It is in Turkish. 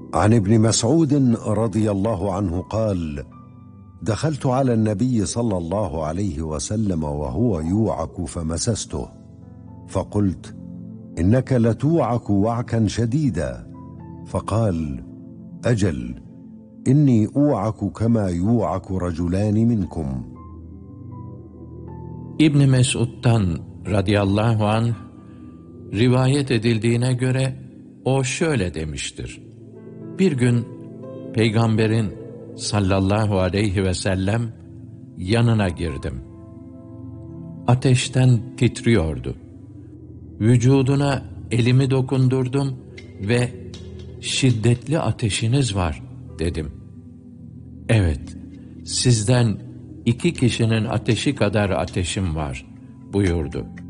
عن ابن مسعود رضي الله عنه قال: دخلت على النبي صلى الله عليه وسلم وهو يوعك فمسسته، فقلت: إنك لتوعك وعكا شديدا. فقال: أجل، إني أوعك كما يوعك رجلان منكم. İbn Mesud'dan radıyallahu anh rivayet edildiğine göre o şöyle demiştir: Bir gün Peygamberin sallallahu aleyhi ve sellem yanına girdim. Ateşten titriyordu. Vücuduna elimi dokundurdum ve şiddetli ateşiniz var dedim. Evet, sizden 2 kişinin ateşi kadar ateşim var buyurdu.